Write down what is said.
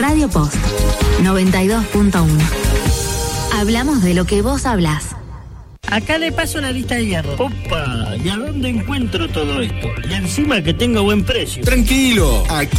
Radio Post 92.1. Hablamos de lo que vos hablás. Acá le paso una lista de hierro. Opa, ¿y a dónde encuentro todo esto? Y encima que tenga buen precio. Tranquilo, aquí